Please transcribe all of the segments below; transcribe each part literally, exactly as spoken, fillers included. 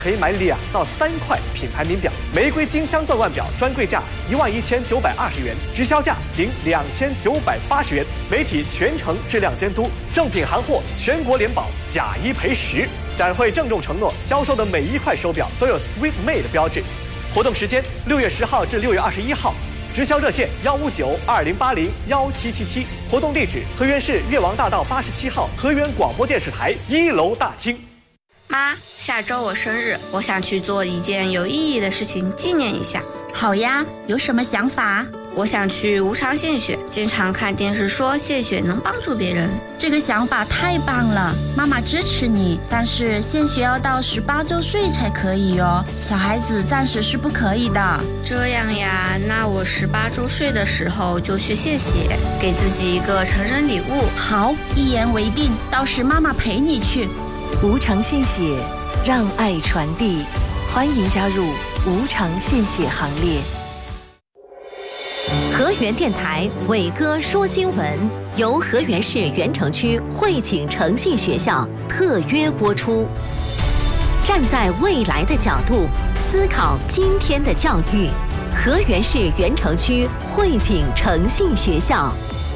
可以买两到三块品牌名表，玫瑰金镶钻腕表专柜价一万一千九百二十元，直销价仅两千九百八十元。媒体全程质量监督，正品行货全国联保，假一赔十。展会郑重承诺，销售的每一块手表都有 Sweet Made 标志。活动时间六月十号至六月二十一号，直销热线幺五九二零八零幺七七七。活动地址：河源市越王大道八十七号河源广播电视台一楼大厅。 妈，下周我生日，我想去做一件有意义的事情纪念一下。 好呀，有什么想法？ 我想去无偿献血，经常看电视说献血能帮助别人。 这个想法太棒了，妈妈支持你。但是献血要到十八周岁才可以哦，小孩子暂时是不可以的。 这样呀，那我十八周岁的时候就去献血，给自己一个成人礼物。 好，一言为定，到时妈妈陪你去。 无偿献血，让爱传递，欢迎加入无偿献血行列。 河源电台伟哥说新闻由河源市源城区汇景诚信学校特约播出。站在未来的角度思考今天的教育，河源市源城区汇景诚信学校。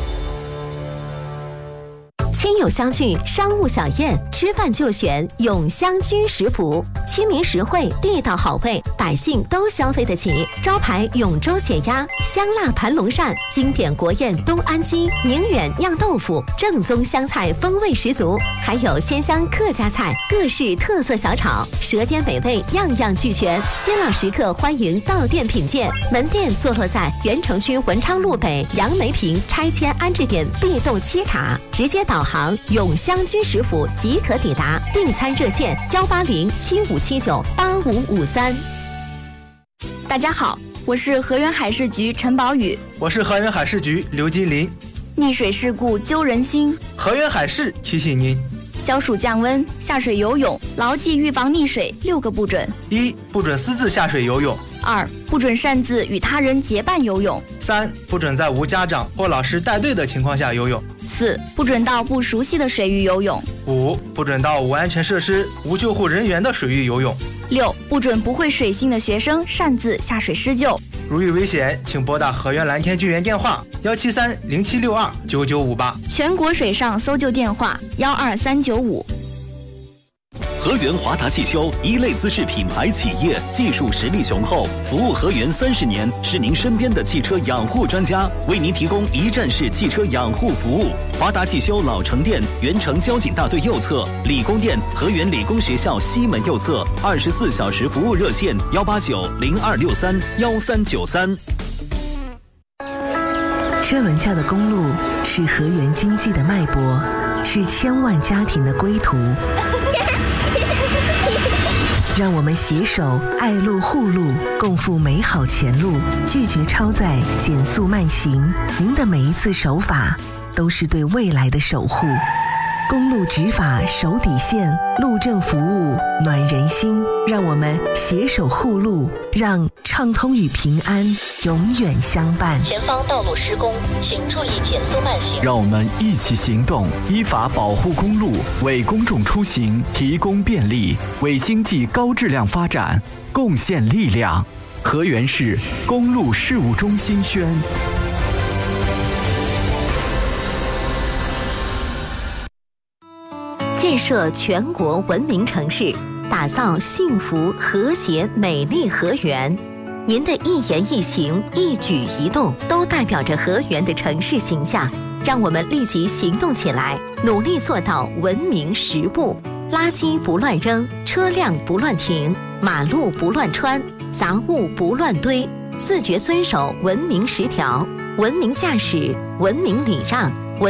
亲友相聚，商务小宴，吃饭就选永香居食府，亲民实惠，地道好味，百姓都消费得起。招牌永州血鸭、香辣盘龙鳝，经典国宴东安鸡、宁远酿豆腐，正宗湘菜风味十足，还有鲜香客家菜，各式特色小炒，舌尖美味样样俱全。新老食客欢迎到店品鉴。门店坐落在源城区文昌路北杨梅坪拆迁安置点 B 栋七卡，直接导航永香居食府即可抵达。订餐热线幺八零七五七九八五五三。 大家好，我是河源海事局陈宝宇。 我是河源海事局刘金林。 溺水事故揪人心， 河源海事提醒您： 消暑降温，下水游泳，牢记预防溺水六个不准： 一、不准私自下水游泳； 二、不准擅自与他人结伴游泳； 三、不准在无家长或老师带队的情况下游泳； 四、不准到不熟悉的水域游泳； 五、不准到无安全设施、无救护人员的水域游泳； 六、不准不会水性的学生擅自下水施救。 如遇危险，请拨打河源蓝天救援电话幺七三零七六二九九五八， 全国水上搜救电话幺二三九五。 河源华达汽修一类资质品牌企业，技术实力雄厚，服务河源三十年，是您身边的汽车养护专家，为您提供一站式汽车养护服务。华达汽修老城店源城交警大队右侧，理工店河源理工学校西门右侧，二十四小时服务热线幺八九零二六三幺三九三。 车轮下的公路是河源经济的脉搏，是千万家庭的归途。让我们携手爱路护路，共赴美好前路，拒绝超载，减速慢行。您的每一次守法，都是对未来的守护。公路执法守底线，路政服务暖人心。让我们携手护路，让畅通与平安永远相伴。 前方道路施工，请注意减速慢行。 让我们一起行动，依法保护公路，为公众出行提供便利，为经济高质量发展贡献力量。河源市公路事务中心宣。 建设全国文明城市，打造幸福和谐美丽河源。您的一言一行、一举一动，都代表着河源的城市形象。让我们立即行动起来，努力做到文明实务。垃圾不乱扔，车辆不乱停，马路不乱穿，杂物不乱堆，自觉遵守文明十条，文明驾驶，文明礼让。